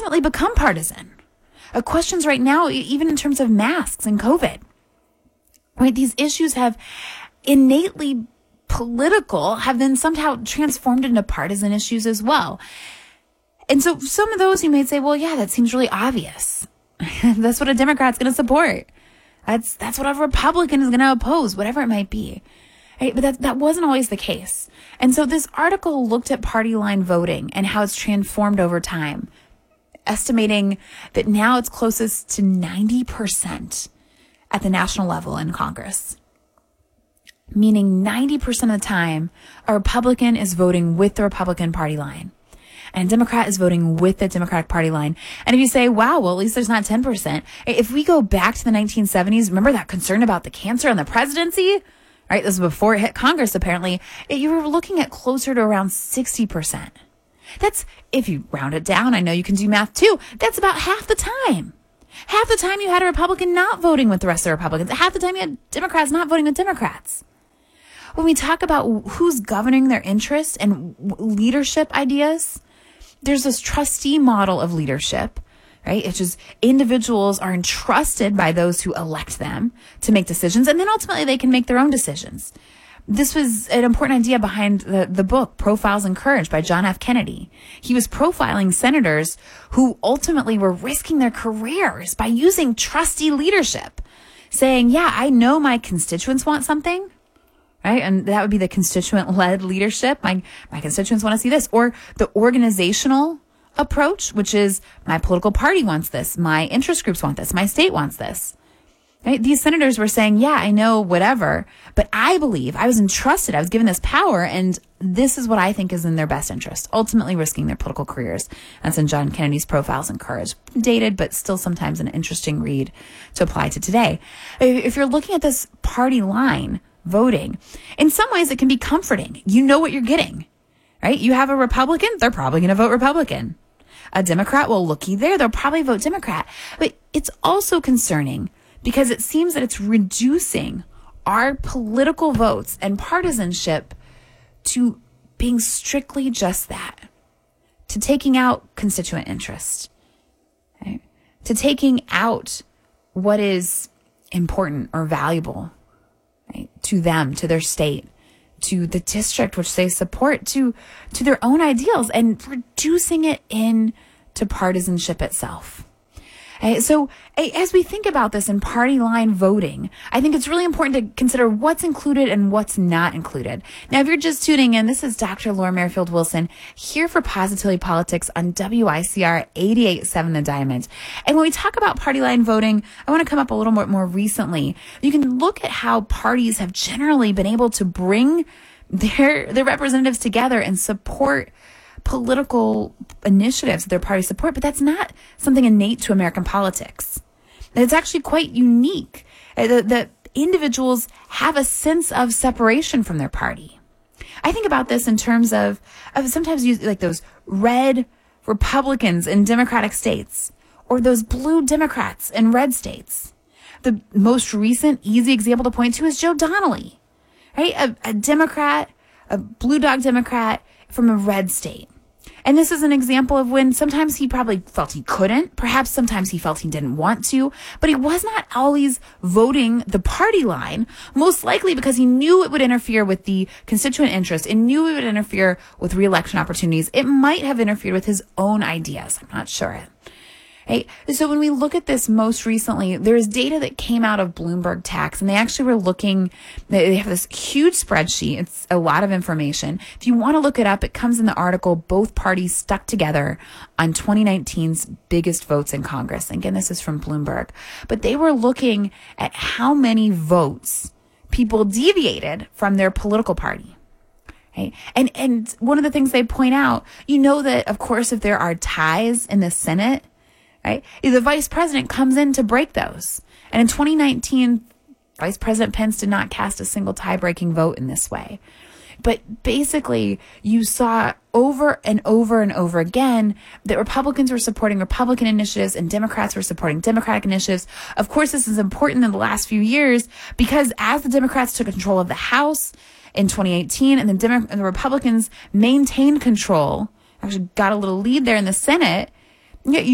ultimately become partisan. Questions right now, even in terms of masks and COVID, right? These issues have innately political, have then somehow transformed into partisan issues as well. And so some of those you may say, well, yeah, that seems really obvious. That's what a Democrat's going to support. That's what a Republican is going to oppose, whatever it might be. Right? But that wasn't always the case. And so this article looked at party line voting and how it's transformed over time, estimating that now it's closest to 90% at the national level in Congress. Meaning 90% of the time, a Republican is voting with the Republican Party line, and a Democrat is voting with the Democratic Party line. And if you say, wow, well, at least there's not 10%. If we go back to the 1970s, remember that concern about the cancer and the presidency? Right? This was before it hit Congress, apparently. You were looking at closer to around 60%. That's, if you round it down, I know you can do math too, that's about half the time. Half the time you had a Republican not voting with the rest of the Republicans. Half the time you had Democrats not voting with Democrats. When we talk about who's governing their interests and leadership ideas, there's this trustee model of leadership, right? It's just individuals are entrusted by those who elect them to make decisions, and then ultimately they can make their own decisions. This was an important idea behind the book, Profiles in Courage by John F. Kennedy. He was profiling senators who ultimately were risking their careers by using trustee leadership, saying, yeah, I know my constituents want something, right? And that would be the constituent-led leadership. My constituents want to see this. Or the organizational approach, which is my political party wants this, my interest groups want this, my state wants this. Right? These senators were saying, yeah, I know whatever, but I believe I was entrusted, I was given this power, and this is what I think is in their best interest, ultimately risking their political careers. That's in John Kennedy's Profiles in Courage. Dated, but still sometimes an interesting read to apply to today. If you're looking at this party line voting, in some ways it can be comforting. You know what you're getting, right? You have a Republican, they're probably going to vote Republican. A Democrat, well, looky there, they'll probably vote Democrat. But it's also concerning because it seems that it's reducing our political votes and partisanship to being strictly just that, to taking out constituent interest, right? To taking out what is important or valuable, right? To them, to their state, to the district which they support, to their own ideals, and reducing it into partisanship itself. So as we think about this in party line voting, I think it's really important to consider what's included and what's not included. Now, if you're just tuning in, this is Dr. Laura Merrifield Wilson here for Positively Politics on WICR 88.7 The Diamond. And when we talk about party line voting, I want to come up a little more recently. You can look at how parties have generally been able to bring their representatives together and support political initiatives that their party support, but that's not something innate to American politics. It's actually quite unique that individuals have a sense of separation from their party. I think about this in terms of sometimes you like those red Republicans in Democratic states or those blue Democrats in red states. The most recent easy example to point to is Joe Donnelly, right? A Democrat, a blue dog Democrat from a red state. And this is an example of when sometimes he probably felt he couldn't, perhaps sometimes he felt he didn't want to, but he was not always voting the party line, most likely because he knew it would interfere with the constituent interest and knew it would interfere with re-election opportunities. It might have interfered with his own ideas. I'm not sure. Right? So when we look at this most recently, there's data that came out of Bloomberg Tax, and they actually were looking, they have this huge spreadsheet. It's a lot of information. If you want to look it up, it comes in the article, Both Parties Stuck Together on 2019's Biggest Votes in Congress. And again, this is from Bloomberg. But they were looking at how many votes people deviated from their political party. Right? And one of the things they point out, you know that, of course, if there are ties in the Senate, right, the vice president comes in to break those. And in 2019, Vice President Pence did not cast a single tie-breaking vote in this way. But basically, you saw over and over and over again that Republicans were supporting Republican initiatives and Democrats were supporting Democratic initiatives. Of course, this is important in the last few years because as the Democrats took control of the House in 2018 and the Republicans maintained control, actually got a little lead there in the Senate,